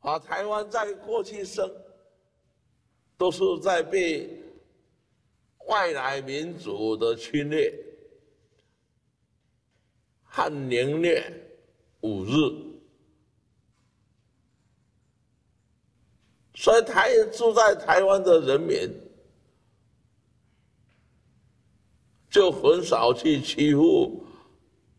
台湾在过去生都是在被外来民族的侵略和凌虐5日，所以住在台湾的人民就很少去欺负